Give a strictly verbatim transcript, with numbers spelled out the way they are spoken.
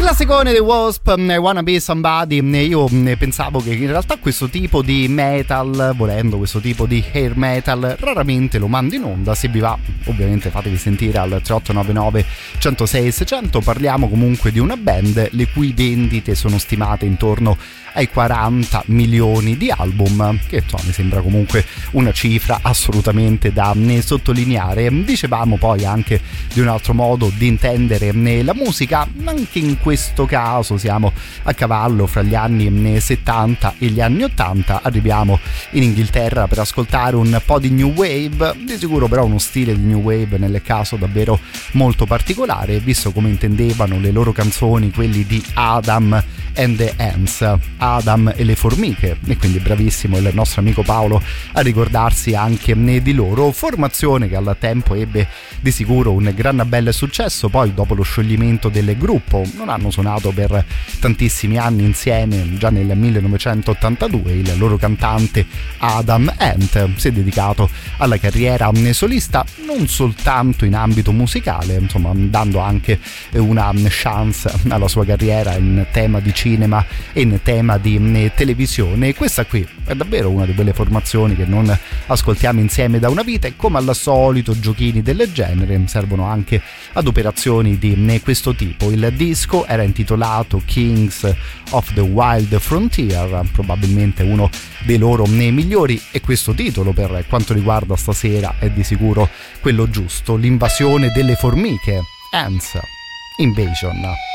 Classicone dei Wasp, I Wanna Be Somebody. Io pensavo che in realtà questo tipo di metal, volendo questo tipo di hair metal, raramente lo mando in onda. Se vi va, ovviamente fatevi sentire al tre otto nove nove, centosei seicento. Parliamo comunque di una band le cui vendite sono stimate intorno ai quaranta milioni di album, che insomma mi sembra comunque una cifra assolutamente da sottolineare. Dicevamo poi anche di un altro modo di intendere la musica. Anche in questo caso siamo a cavallo fra gli anni settanta e gli anni ottanta. Arriviamo in Inghilterra per ascoltare un po' di new wave, di sicuro però uno stile di new wave nel caso davvero molto particolare, visto come intendevano le loro canzoni quelli di Adam and the Ants, Adam e le formiche, e quindi bravissimo il nostro amico Paolo a ricordarsi anche di loro. Formazione che al tempo ebbe di sicuro un gran bel successo. Poi dopo lo scioglimento del gruppo non hanno suonato per tantissimi anni insieme. Già nel millenovecentottantadue il loro cantante Adam Ant si è dedicato alla carriera solista, non soltanto in ambito musicale, insomma dando anche una chance alla sua carriera in tema di cinema e in tema di televisione. Questa qui è davvero una di quelle formazioni che non ascoltiamo insieme da una vita, e come al solito giochini del genere servono anche ad operazioni di questo tipo. Il disco era intitolato Kings of the Wild Frontier, probabilmente uno dei loro migliori, e questo titolo per quanto riguarda stasera è di sicuro quello giusto: l'invasione delle formiche, Ants Invasion.